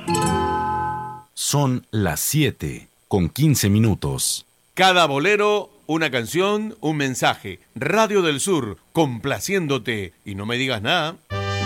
Son las 7:15. Cada bolero, una canción, un mensaje. Radio del Sur, complaciéndote. Y no me digas nada.